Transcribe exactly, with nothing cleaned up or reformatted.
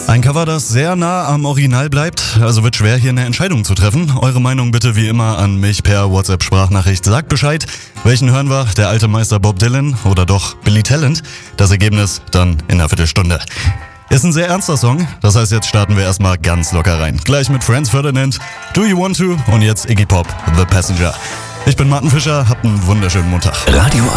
Ein Cover, das sehr nah am Original bleibt, also wird schwer, hier eine Entscheidung zu treffen. Eure Meinung bitte wie immer an mich per WhatsApp-Sprachnachricht. Sagt Bescheid, welchen hören wir, der alte Meister Bob Dylan oder doch Billy Talent? Das Ergebnis dann in einer Viertelstunde. Ist ein sehr ernster Song, das heißt, jetzt starten wir erstmal ganz locker rein. Gleich mit Franz Ferdinand, Do You Want To und jetzt Iggy Pop, The Passenger. Ich bin Martin Fischer, habt einen wunderschönen Montag. Radio